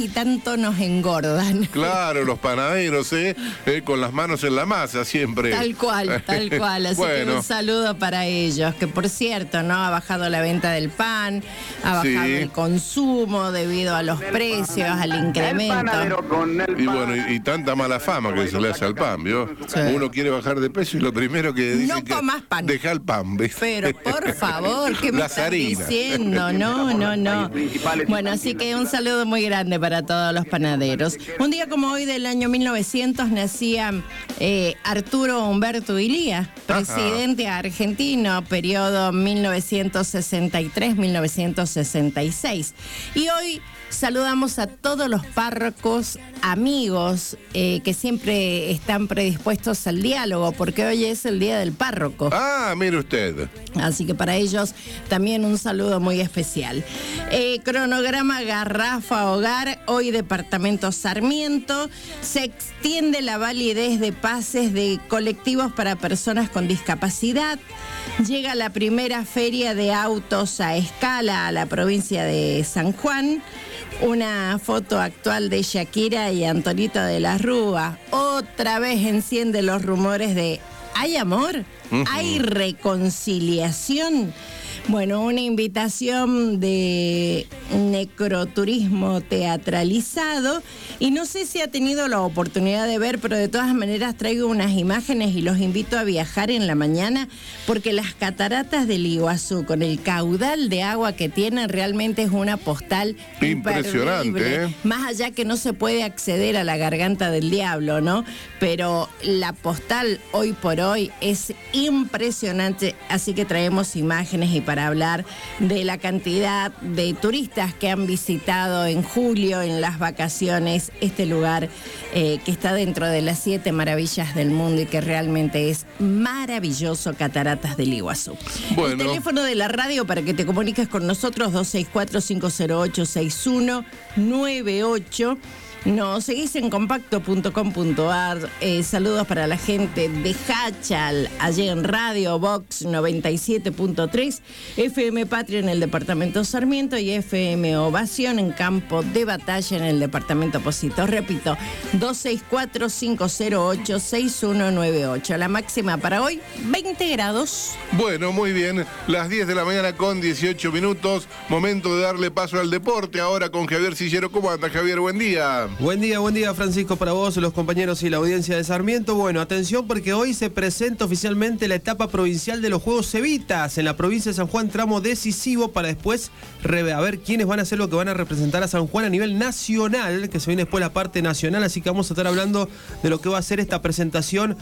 y tanto nos engordan. Claro, los panaderos, con las manos en la masa siempre. Tal cual, tal cual. Así que un saludo para ellos, que por cierto, ¿no? Ha bajado la venta del pan, ha bajado el consumo debido a los precios, al incremento. Y bueno, y tanta mala fama que se le hace al pan, ¿vio? Sí. Uno quiere bajar de peso y lo primero que dice no comas pan. Deja el pan, ¿ves? Pero por favor, ¿qué me estás diciendo? No. Bueno, así que un saludo muy grande para todos los panaderos. Un día como hoy del año 1900 nacía Arturo Humberto Illia, presidente argentino, periodo 1963-1966. Y hoy saludamos a todos los párrocos amigos que siempre están predispuestos al diálogo, porque hoy es el Día del Párroco. Ah, mire usted. Así que para ellos también un saludo muy especial. Cronograma Garrafa Hogar, hoy departamento Sarmiento. Se extiende la validez de pases de colectivos para personas con discapacidad. Llega la primera feria de autos a escala a la provincia de San Juan. Una foto actual de Shakira y Antonito de la Rúa. Otra vez enciende los rumores de ¿hay amor? ¿Hay reconciliación? Bueno, una invitación de necroturismo teatralizado y no sé si ha tenido la oportunidad de ver, pero de todas maneras traigo unas imágenes y los invito a viajar en la mañana porque las cataratas del Iguazú, con el caudal de agua que tienen, realmente es una postal impresionante, Más allá que no se puede acceder a la garganta del diablo, ¿no? Pero la postal hoy por hoy es impresionante, así que traemos imágenes y para hablar de la cantidad de turistas que han visitado en julio, en las vacaciones, este lugar que está dentro de las 7 maravillas del mundo y que realmente es maravilloso, Cataratas del Iguazú. Bueno. El teléfono de la radio para que te comuniques con nosotros, 264-508-6198. Nos seguís en compacto.com.ar. Saludos para la gente de Hachal, allí en Radio Box 97.3, FM Patria en el departamento Sarmiento y FM Ovación en Campo de Batalla en el departamento Pocito. Repito, 264-508-6198. La máxima para hoy, 20 grados. Bueno, muy bien. Las 10 de la mañana con 18 minutos. Momento de darle paso al deporte ahora con Javier Sillero. ¿Cómo anda, Javier? Buen día. Buen día, Francisco, para vos, los compañeros y la audiencia de Sarmiento. Bueno, atención porque hoy se presenta oficialmente la etapa provincial de los Juegos Evitas en la provincia de San Juan, tramo decisivo para después a ver quiénes van a ser los que van a representar a San Juan a nivel nacional, que se viene después la parte nacional, así que vamos a estar hablando de lo que va a ser esta presentación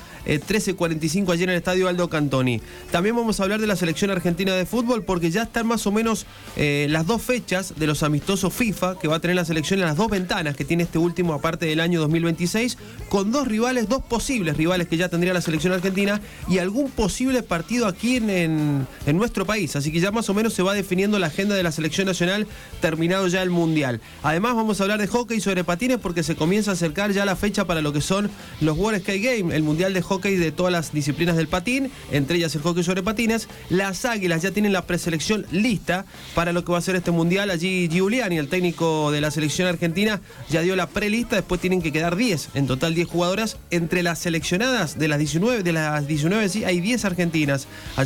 13:45 allí en el Estadio Aldo Cantoni. También vamos a hablar de la selección argentina de fútbol porque ya están más o menos las 2 fechas de los amistosos FIFA que va a tener la selección en las 2 ventanas que tiene este último aparte del año 2026, con 2 posibles rivales que ya tendría la selección argentina y algún posible partido aquí en nuestro país. Así que ya más o menos se va definiendo la agenda de la selección nacional, terminado ya el Mundial. Además vamos a hablar de hockey sobre patines porque se comienza a acercar ya la fecha para lo que son los World Skate Games, el Mundial de hockey de todas las disciplinas del patín, entre ellas el hockey sobre patines. Las Águilas ya tienen la preselección lista para lo que va a ser este Mundial. Allí Giuliani, el técnico de la selección argentina, ya dio la prelista. Después tienen que quedar 10, en total 10 jugadoras. Entre las seleccionadas de las 19 sí, hay 10 argentinas,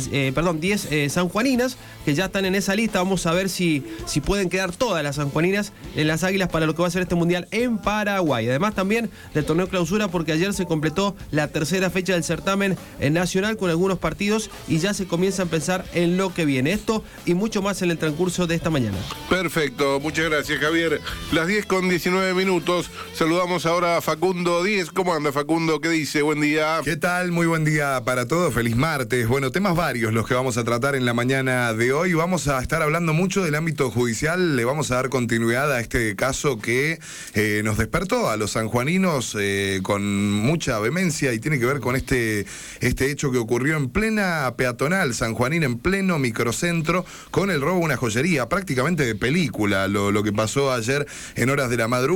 10 sanjuaninas que ya están en esa lista. Vamos a ver si pueden quedar todas las sanjuaninas en las Águilas para lo que va a ser este Mundial en Paraguay. Además también del torneo clausura porque ayer se completó la tercera fecha del certamen nacional con algunos partidos y ya se comienza a pensar en lo que viene. Esto y mucho más en el transcurso de esta mañana. Perfecto, muchas gracias, Javier. Las 10:19 minutos. Saludamos ahora a Facundo Díez. ¿Cómo anda, Facundo? ¿Qué dice? Buen día. ¿Qué tal? Muy buen día para todos. Feliz martes. Bueno, temas varios los que vamos a tratar en la mañana de hoy. Vamos a estar hablando mucho del ámbito judicial. Le vamos a dar continuidad a este caso que nos despertó a los sanjuaninos con mucha vehemencia y tiene que ver con este hecho que ocurrió en plena peatonal sanjuanina, en pleno microcentro, con el robo a una joyería, prácticamente de película, lo que pasó ayer en horas de la madrugada en el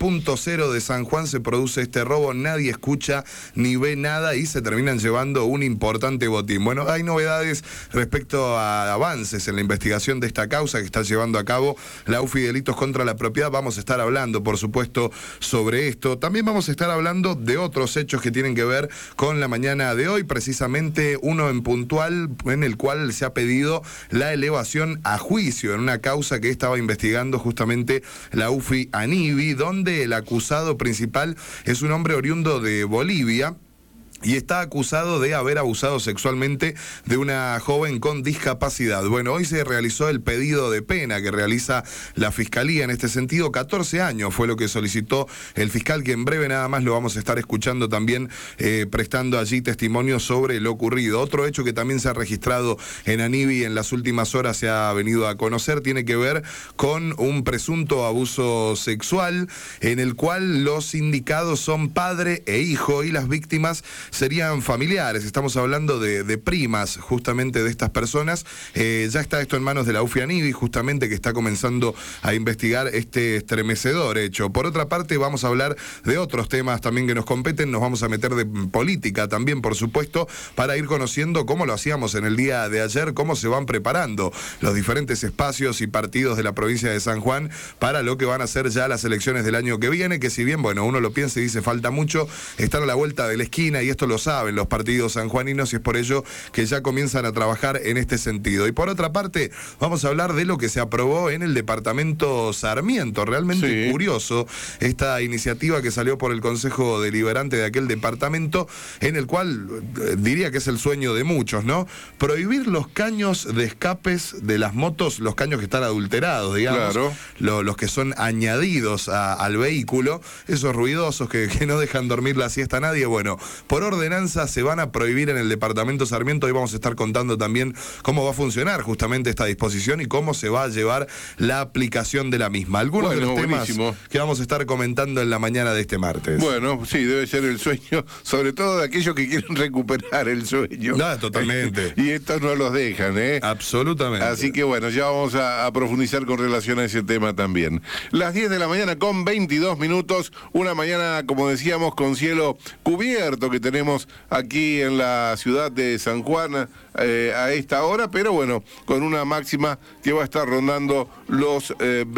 Punto Cero de San Juan se produce este robo, nadie escucha ni ve nada y se terminan llevando un importante botín. Bueno, hay novedades respecto a avances en la investigación de esta causa que está llevando a cabo la UFI Delitos contra la Propiedad. Vamos a estar hablando, por supuesto, sobre esto. También vamos a estar hablando de otros hechos que tienen que ver con la mañana de hoy, precisamente uno en puntual en el cual se ha pedido la elevación a juicio en una causa que estaba investigando justamente la UFI Anivi, donde el acusado principal es un hombre oriundo de Bolivia y está acusado de haber abusado sexualmente de una joven con discapacidad. Bueno, hoy se realizó el pedido de pena que realiza la Fiscalía en este sentido. 14 años fue lo que solicitó el fiscal, que en breve nada más lo vamos a estar escuchando también, prestando allí testimonio sobre lo ocurrido. Otro hecho que también se ha registrado en Anivi en las últimas horas, se ha venido a conocer, tiene que ver con un presunto abuso sexual en el cual los indicados son padre e hijo y las víctimas serían familiares. Estamos hablando de primas justamente de estas personas. Ya está esto en manos de la UFI Anivi, justamente, que está comenzando a investigar este estremecedor hecho. Por otra parte, vamos a hablar de otros temas también que nos competen. Nos vamos a meter de política también, por supuesto, para ir conociendo cómo lo hacíamos en el día de ayer, cómo se van preparando los diferentes espacios y partidos de la provincia de San Juan para lo que van a ser ya las elecciones del año que viene, que si bien, bueno, uno lo piensa y dice falta mucho, están a la vuelta de la esquina y esto lo saben los partidos sanjuaninos y es por ello que ya comienzan a trabajar en este sentido. Y por otra parte, vamos a hablar de lo que se aprobó en el departamento Sarmiento. Realmente curioso esta iniciativa que salió por el Consejo Deliberante de aquel departamento, en el cual diría que es el sueño de muchos, ¿no? Prohibir los caños de escapes de las motos, los caños que están adulterados, digamos, claro, los que son añadidos al vehículo, esos ruidosos que no dejan dormir la siesta a nadie. Bueno, por ordenanza se van a prohibir en el departamento Sarmiento. Hoy vamos a estar contando también cómo va a funcionar justamente esta disposición y cómo se va a llevar la aplicación de la misma. Algunos de los temas que vamos a estar comentando en la mañana de este martes. Bueno, sí, debe ser el sueño, sobre todo de aquellos que quieren recuperar el sueño. No, totalmente. Y estos no los dejan, ¿eh? Absolutamente. Así que bueno, ya vamos a profundizar con relación a ese tema también. Las 10 de la mañana con 22 minutos, una mañana, como decíamos, con cielo cubierto que tenemos aquí en la ciudad de San Juan a esta hora, pero bueno, con una máxima que va a estar rondando los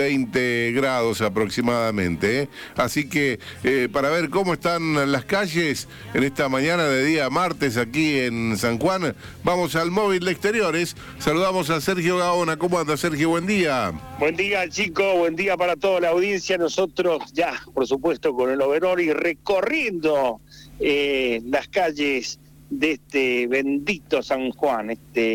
20 grados aproximadamente, ¿eh? Así que para ver cómo están las calles en esta mañana de día martes aquí en San Juan, vamos al móvil de exteriores. Saludamos a Sergio Gaona. ¿Cómo anda, Sergio? Buen día. Buen día, chicos, buen día para toda la audiencia. Nosotros ya, por supuesto, con el overol y recorriendo las calles de este bendito San Juan,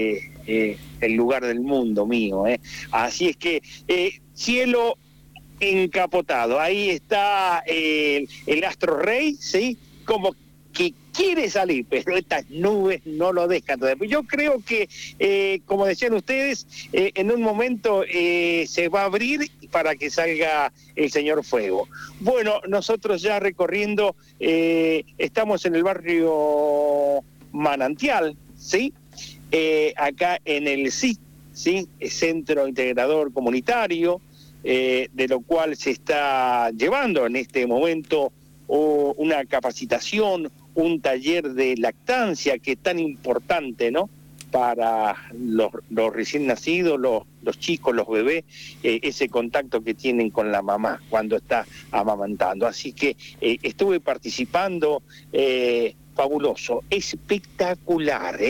el lugar del mundo mío, Así es que cielo encapotado, ahí está el astro rey, ¿sí? Como que quiere salir, pero estas nubes no lo dejan todavía. Yo creo que, como decían ustedes, en un momento se va a abrir para que salga el señor Fuego. Bueno, nosotros ya recorriendo, estamos en el barrio Manantial, ¿sí? Acá en el CIC, ¿sí? Centro Integrador Comunitario, de lo cual se está llevando en este momento una capacitación, un taller de lactancia que es tan importante, ¿no? Para los recién nacidos, los chicos, los bebés, ese contacto que tienen con la mamá cuando está amamantando. Así que estuve participando, fabuloso, espectacular,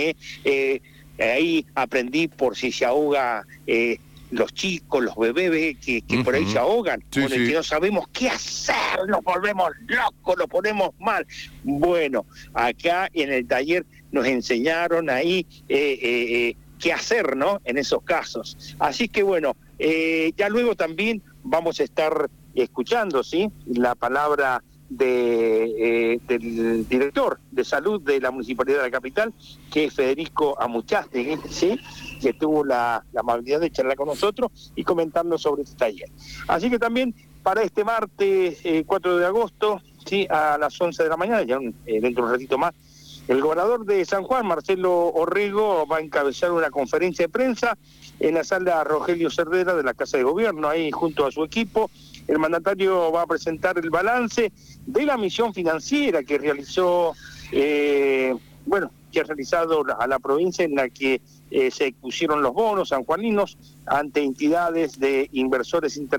ahí aprendí por si se ahoga los chicos, los bebés que por ahí se ahogan, que no sabemos qué hacer, nos volvemos locos, nos ponemos mal. Bueno, acá en el taller nos enseñaron ahí qué hacer, ¿no? En esos casos. Así que bueno, ya luego también vamos a estar escuchando, ¿sí? La palabra del director de salud de la Municipalidad de la Capital, que es Federico Amuchastegui, ¿sí? Que tuvo la amabilidad de charlar con nosotros y comentarnos sobre este taller. Así que también para este martes 4 de agosto, ¿sí? A las 11 de la mañana, ya dentro de un ratito más, El gobernador de San Juan, Marcelo Orrego, va a encabezar una conferencia de prensa en la sala Rogelio Cervera de la Casa de Gobierno, ahí junto a su equipo. El mandatario va a presentar el balance de la misión financiera que realizó, que ha realizado a la provincia, en la que se pusieron los bonos sanjuaninos ante entidades de inversores internacionales.